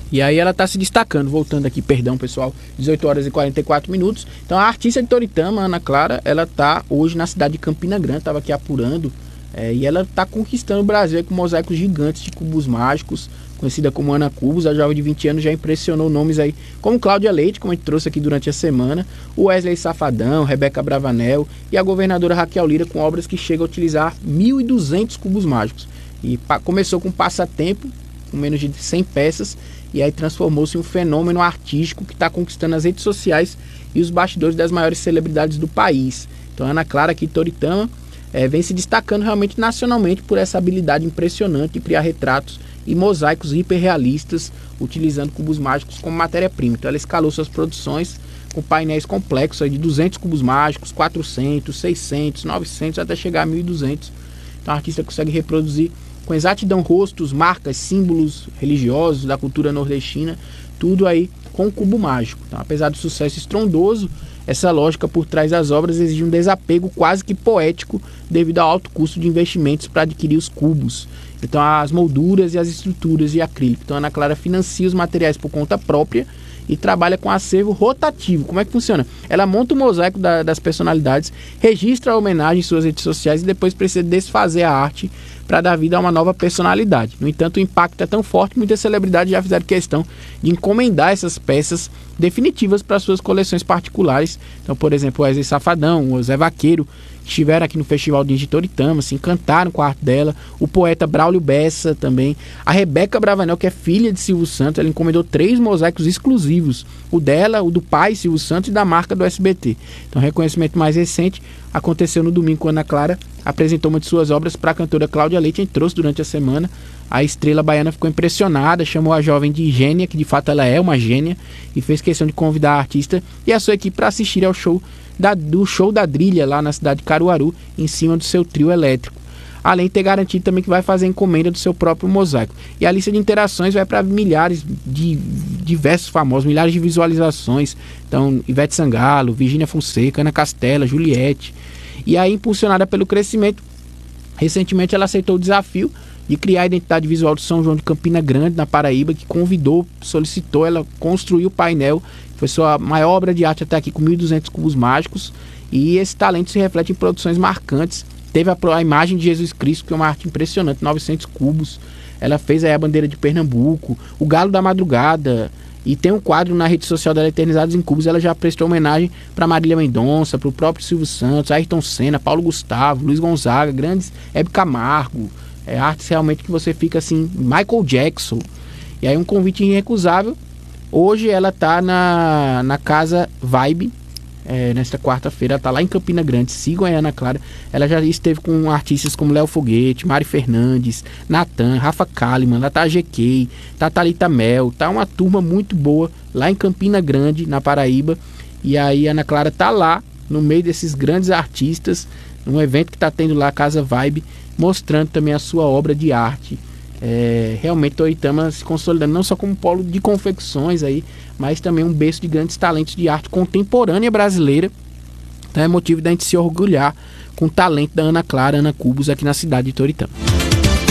E aí ela está se destacando, voltando aqui, perdão pessoal, 18 horas e 44 minutos. Então a artista de Toritama, Ana Clara, ela está hoje na cidade de Campina Grande, estava aqui apurando, e ela está conquistando o Brasil com mosaicos gigantes de cubos mágicos, conhecida como Ana Cubos. A jovem de 20 anos já impressionou nomes aí como Cláudia Leite, como a gente trouxe aqui durante a semana, o Wesley Safadão, Rebeca Bravanel e a governadora Raquel Lira, com obras que chegam a utilizar 1.200 cubos mágicos. E começou com um passatempo, com menos de 100 peças, e aí transformou-se em um fenômeno artístico que está conquistando as redes sociais e os bastidores das maiores celebridades do país. Então a Ana Clara aqui de Toritama vem se destacando realmente nacionalmente por essa habilidade impressionante de criar retratos e mosaicos hiperrealistas utilizando cubos mágicos como matéria-prima. Então ela escalou suas produções com painéis complexos aí de 200 cubos mágicos, 400, 600, 900 até chegar a 1.200. Então a artista consegue reproduzir com exatidão rostos, marcas, símbolos religiosos da cultura nordestina, tudo aí com o cubo mágico. Então, apesar do sucesso estrondoso, essa lógica por trás das obras exige um desapego quase que poético devido ao alto custo de investimentos para adquirir os cubos. Então as molduras e as estruturas de acrílico. Então a Ana Clara financia os materiais por conta própria e trabalha com acervo rotativo. Como é que funciona? Ela monta o mosaico das personalidades, registra a homenagem em suas redes sociais e depois precisa desfazer a arte para dar vida a uma nova personalidade. No entanto, o impacto é tão forte que muitas celebridades já fizeram questão de encomendar essas peças definitivas para suas coleções particulares. Então, por exemplo, o Wesley Safadão, o Zé Vaqueiro, que estiveram aqui no Festival de Toritama, se encantaram com a arte dela. O poeta Braulio Bessa também. A Rebeca Bravanel, que é filha de Silvio Santos, ela encomendou 3 mosaicos exclusivos. O dela, o do pai, Silvio Santos, e da marca do SBT. Então, o reconhecimento mais recente aconteceu no domingo, quando a Ana Clara apresentou uma de suas obras para a cantora Cláudia Leite. A gente trouxe durante a semana. A estrela baiana ficou impressionada, chamou a jovem de gênia, que de fato ela é uma gênia, e fez questão de convidar a artista e a sua equipe para assistir ao show do show da Drilha, lá na cidade de Caruaru, em cima do seu trio elétrico. Além de ter garantido também que vai fazer encomenda do seu próprio mosaico. E a lista de interações vai para milhares de diversos famosos, milhares de visualizações. Então, Ivete Sangalo, Virgínia Fonseca, Ana Castela, Juliette. E aí, impulsionada pelo crescimento, recentemente ela aceitou o desafio de criar a identidade visual do São João de Campina Grande, na Paraíba, que solicitou, ela construiu o painel. Foi sua maior obra de arte até aqui, com 1.200 cubos mágicos. E esse talento se reflete em produções marcantes. Teve a imagem de Jesus Cristo, que é uma arte impressionante, 900 cubos. Ela fez aí a bandeira de Pernambuco, o Galo da Madrugada. E tem um quadro na rede social dela, Eternizados em Cubos. Ela já prestou homenagem para Marília Mendonça, para o próprio Silvio Santos, Ayrton Senna, Paulo Gustavo, Luiz Gonzaga, grandes, Hebe Camargo. Artes realmente que você fica assim, Michael Jackson. E aí um convite irrecusável. Hoje ela está na Casa Vibe, nesta quarta-feira. Ela está lá em Campina Grande. Sigam a Ana Clara. Ela já esteve com artistas como Léo Foguete, Mari Fernandes, Natan, Rafa Kalimann, lá tá a GK, tá a Thalita Mel. Tá uma turma muito boa lá em Campina Grande, na Paraíba. E aí a Ana Clara tá lá, no meio desses grandes artistas, num evento que está tendo lá, a Casa Vibe, mostrando também a sua obra de arte. Realmente Toritama se consolidando não só como polo de confecções aí, mas também um berço de grandes talentos de arte contemporânea brasileira. Então é motivo da gente se orgulhar com o talento da Ana Clara, Ana Cubos, aqui na cidade de Toritama.